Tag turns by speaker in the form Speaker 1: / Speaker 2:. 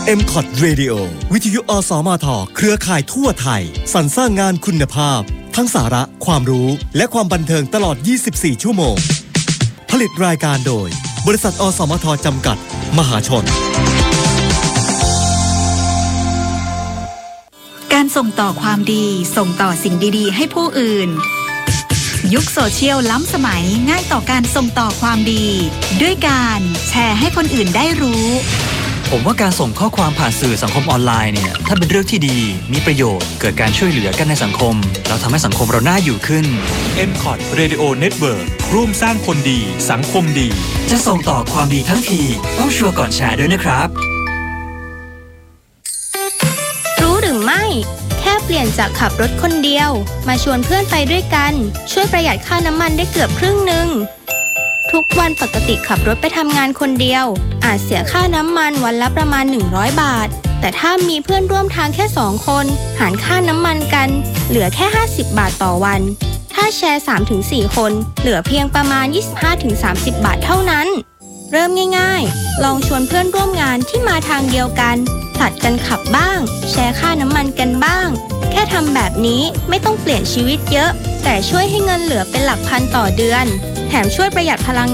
Speaker 1: MCOT Radio วิทยุอสมทเครือข่ายทั่วไทยสรรสร้างงานคุณภาพทั้งสาระความรู้และความบันเทิงตลอด24ชั่วโมงผลิตรายการโดยบริษัทอสมทจำกัดมหาชน
Speaker 2: การส่งต่อความดีส่งต่อสิ่งดีๆให้ผู้อื่นยุคโซเชียลล้ำสมัยง่ายต่อการส่งต่อความดีด้วยการแชร์ให้คนอื่นได้รู้
Speaker 3: ผมว่าการส่งข้อความผ่านสื่อสังคมออนไลน์เนี่ยถ้าเป็นเรื่องที่ดีมีประโยชน์เกิดการช่วยเหลือกันในสังคมแล้วทำให้สังคมเราน่าอยู่ขึ้น
Speaker 4: MCOT Radio Network ร่วมสร้างคนดีสังคมดี
Speaker 3: จะส่งต่อความดีทั้งทีต้องชัวร์ก่อนแชร์ด้วยนะครับ
Speaker 5: รู้หรือไม่แค่เปลี่ยนจากขับรถคนเดียวมาชวนเพื่อนไปด้วยกันช่วยประหยัดค่าน้ำมันได้เกือบครึ่งนึงทุกวันปกติขับรถไปทำงานคนเดียวอาจเสียค่าน้ำมันวันละประมาณ100บาทแต่ถ้ามีเพื่อนร่วมทางแค่2คนหารค่าน้ำมันกันเหลือแค่50บาทต่อวันถ้าแชร์ 3-4 คนเหลือเพียงประมาณ 25-30 บาทเท่านั้นเริ่มง่ายๆลองชวนเพื่อนร่วมงานที่มาทางเดียวกันผลัดกันขับบ้างแชร์ค่าน้ำมันกันบ้างแค่ทำแบบนี้ไม่ต้องเปลี่ยนชีวิตเยอะแต่ช่วยให้เงินเหลือเป็นหลักพันต่อเดือนแถมช่วยประหยัดพลัง